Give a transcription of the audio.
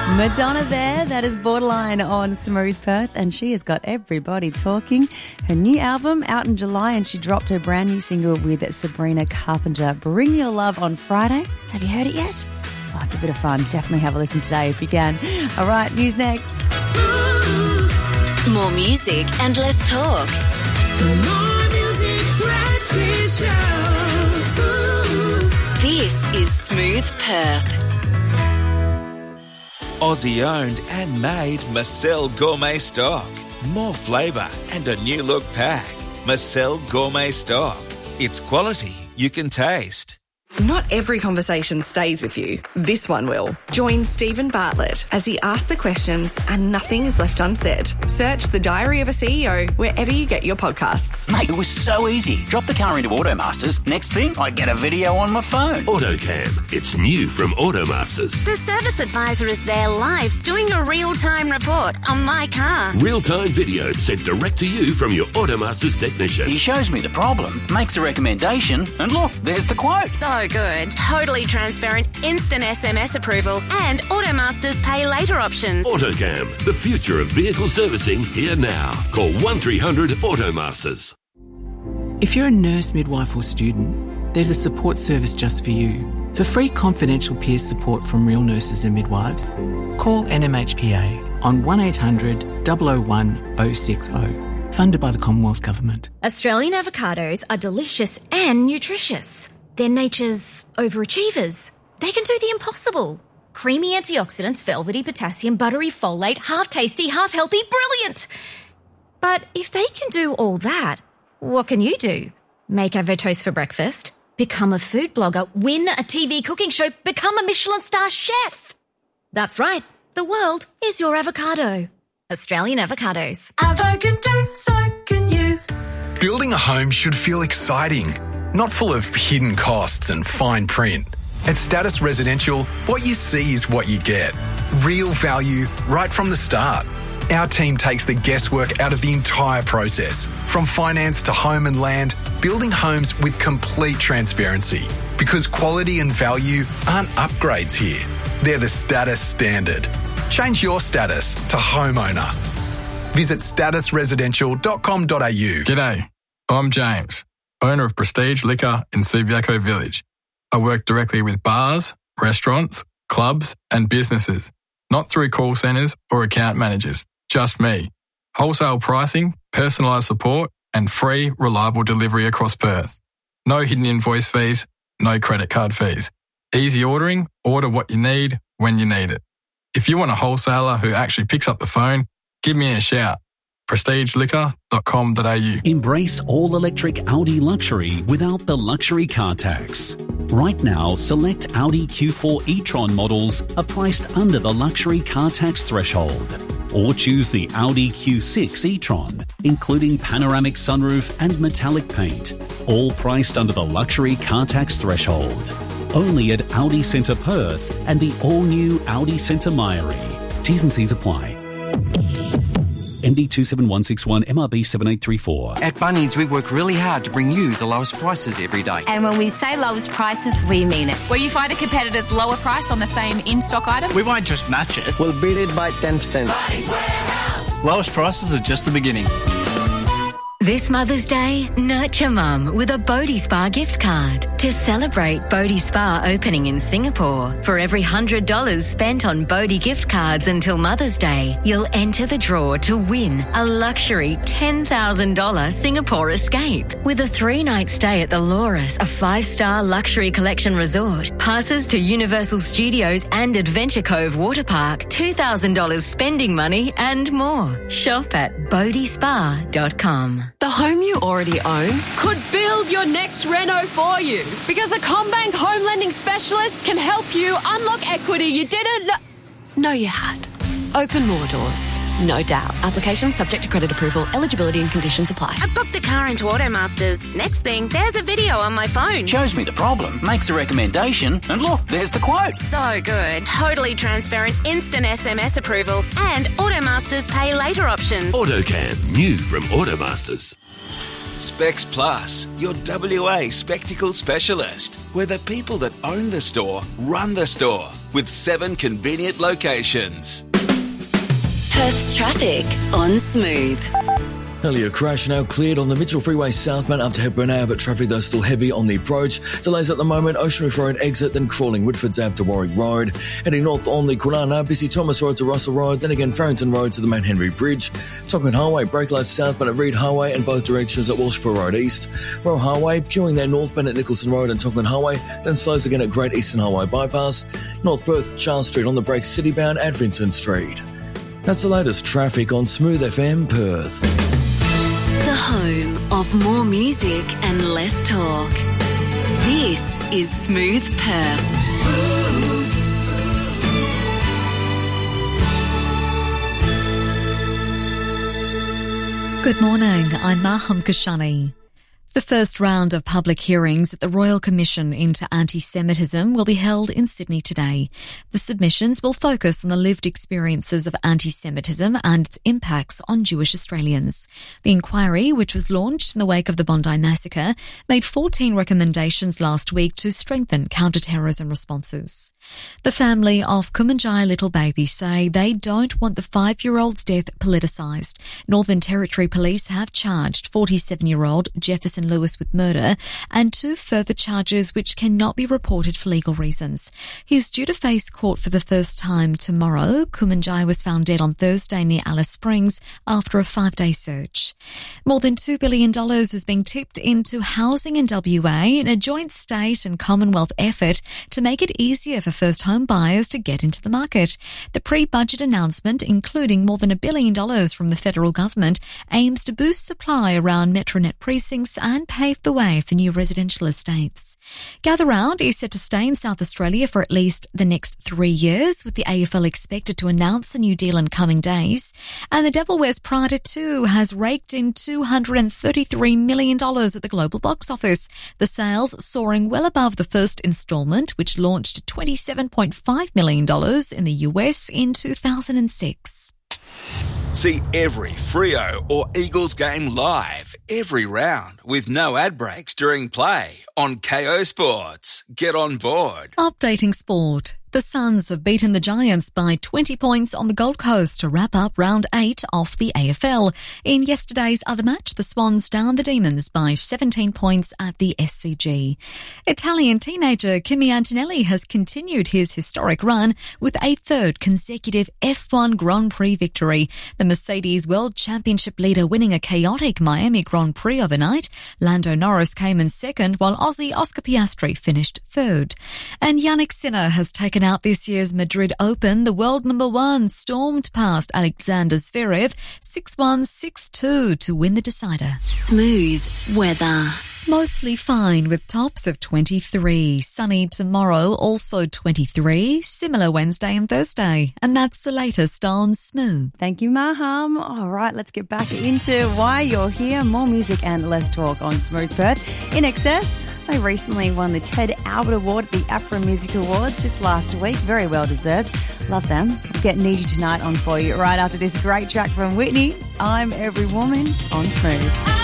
Madonna there, that is Borderline on Smooth Perth, and she has got everybody talking. Her new album out in July, and she dropped her brand new single with Sabrina Carpenter, Bring Your Love, on Friday. Have you heard it yet? Oh, it's a bit of fun. Definitely have a listen today if you can. All right, news next. More music and less talk. More music, breakfast show. This is Smooth Perth. Aussie owned and made Marcel Gourmet Stock. More flavour and a new look pack. Marcel Gourmet Stock. It's quality you can taste. Not every conversation stays with you. This one will. Join Stephen Bartlett as he asks the questions and nothing is left unsaid. Search The Diary of a CEO wherever you get your podcasts. Mate, it was so easy. Drop the car into Automasters. Next thing, I get a video on my phone. AutoCam. It's new from Automasters. The service advisor is there live doing a real-time report on my car. Real-time video sent direct to you from your Automasters technician. He shows me the problem, makes a recommendation, and look, there's the quote. So good. Totally transparent, instant SMS approval, and Automasters pay later options. AutoCam. The future of vehicle servicing here now. Call 1300 Automasters. If you're a nurse, midwife or student, there's a support service just for you. For free confidential peer support from real nurses and midwives, call NMHPA on 1800 001 060. Funded by the Commonwealth Government. Australian avocados are delicious and nutritious. They're nature's overachievers. They can do the impossible. Creamy antioxidants, velvety potassium, buttery folate, half tasty, half healthy, brilliant. But if they can do all that, what can you do? Make avotoast for breakfast, become a food blogger, win a TV cooking show, become a Michelin star chef. That's right. The world is your avocado. Australian avocados. Avocado, so can you. Building a home should feel exciting, not full of hidden costs and fine print. At Status Residential, what you see is what you get. Real value right from the start. Our team takes the guesswork out of the entire process. From finance to home and land, building homes with complete transparency. Because quality and value aren't upgrades here. They're the Status standard. Change your status to homeowner. Visit statusresidential.com.au. G'day, I'm James, owner of Prestige Liquor in Subiaco Village. I work directly with bars, restaurants, clubs and businesses, not through call centres or account managers, just me. Wholesale pricing, personalised support and free, reliable delivery across Perth. No hidden invoice fees, no credit card fees. Easy ordering, order what you need when you need it. If you want a wholesaler who actually picks up the phone, give me a shout. prestigeliquor.com.au. Embrace all-electric Audi luxury without the luxury car tax. Right now, select Audi Q4 e-tron models are priced under the luxury car tax threshold. Or choose the Audi Q6 e-tron, including panoramic sunroof and metallic paint, all priced under the luxury car tax threshold. Only at Audi Centre Perth and the all-new Audi Centre Mairie. T's and C's apply. MD 27161 MRB 7834. At Bunnings, we work really hard to bring you the lowest prices every day. And when we say lowest prices, we mean it. Where you find a competitor's lower price on the same in-stock item. We won't just match it. We'll beat it by 10%. Bunnings Warehouse. Lowest prices are just the beginning. This Mother's Day, nurture Mum with a Bodhi Spa gift card. To celebrate Bodhi Spa opening in Singapore, for every $100 spent on Bodhi gift cards until Mother's Day, you'll enter the draw to win a luxury $10,000 Singapore escape. With a 3-night stay at the Loris, a 5-star luxury collection resort, passes to Universal Studios and Adventure Cove Water Park, $2,000 spending money and more. Shop at bodhispa.com. The home you already own could build your next reno for you, because a CommBank home lending specialist can help you unlock equity you didn't know you had. Open more doors, no doubt. Application subject to credit approval. Eligibility and conditions apply. I booked the car into Automasters. Next thing, there's a video on my phone. Shows me the problem, makes a recommendation, and look, there's the quote. So good. Totally transparent, instant SMS approval, and Automasters pay later options. AutoCam, new from Automasters. Specs Plus, your WA spectacle specialist. We're the people that own the store, run the store, with 7 convenient locations. Perth's traffic on Smooth. Earlier crash now cleared on the Mitchell Freeway southbound up to Hepburn Ave, but traffic though still heavy on the approach. Delays at the moment, Ocean Reef Road exit, then crawling Woodfords Ave to Warwick Road. Heading north on the Kwinana, busy Thomas Road to Russell Road, then again Farrington Road to the Mount Henry Bridge. Tonkin Highway, brake lights southbound at Reed Highway and both directions at Walshpur Road East. Royal Highway, queuing there northbound at Nicholson Road and Tonkin Highway, then slows again at Great Eastern Highway bypass. North Perth, Charles Street on the brakes, citybound at Vincent Street. That's the latest traffic on Smooth FM Perth. The home of more music and less talk. This is Smooth Perth. Good morning, I'm Maham Kashani. The first round of public hearings at the Royal Commission into Anti-Semitism will be held in Sydney today. The submissions will focus on the lived experiences of anti-Semitism and its impacts on Jewish Australians. The inquiry, which was launched in the wake of the Bondi massacre, made 14 recommendations last week to strengthen counter-terrorism responses. The family of Kumanjaya little baby say they don't want the 5-year-old's death politicised. Northern Territory Police have charged 47-year-old Jefferson Lewis with murder and 2 further charges which cannot be reported for legal reasons. He is due to face court for the first time tomorrow. Kumanjaya was found dead on Thursday near Alice Springs after a 5-day search. More than $2 billion is being tipped into housing in WA in a joint state and Commonwealth effort to make it easier for first home buyers to get into the market. The pre-budget announcement, including more than $1 billion from the federal government, aims to boost supply around Metronet precincts and pave the way for new residential estates. Gather Round is set to stay in South Australia for at least the next 3 years, with the AFL expected to announce a new deal in coming days. And The Devil Wears Prada 2 has raked in $233 million at the global box office, the sales soaring well above the first instalment, which launched $27.5 million in the US in 2006. See every Freo or Eagles game live, every round, with no ad breaks during play on KO Sports. Get on board. Updating sport. The Suns have beaten the Giants by 20 points on the Gold Coast to wrap up round 8 of the AFL. In yesterday's other match, the Swans downed the Demons by 17 points at the SCG. Italian teenager Kimi Antonelli has continued his historic run with a 3rd consecutive F1 Grand Prix victory. The Mercedes World Championship leader winning a chaotic Miami Grand Prix overnight. Lando Norris came in 2nd, while Aussie Oscar Piastri finished 3rd. And Jannik Sinner has taken out this year's Madrid Open. The world number 1 stormed past Alexander Zverev 6-1, 6-2 to win the decider. Smooth weather. Mostly fine with tops of 23. Sunny tomorrow, also 23. Similar Wednesday and Thursday. And that's the latest on Smooth. Thank you, Maham. All right, let's get back into why you're here. More music and less talk on Smooth Perth. In Excess, they recently won the Ted Albert Award at the Afro Music Awards just last week. Very well deserved. Love them. We'll get Needy Tonight on for you right after this great track from Whitney. I'm Every Woman on Smooth.